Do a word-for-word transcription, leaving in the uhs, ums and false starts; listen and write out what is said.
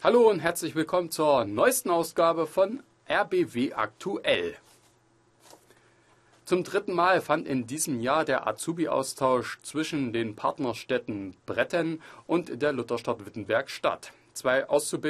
Hallo und herzlich willkommen zur neuesten Ausgabe von R B W aktuell. Zum dritten Mal fand in diesem Jahr der Azubi-Austausch zwischen den Partnerstädten Bretten und der Lutherstadt Wittenberg statt. Zwei Auszubildende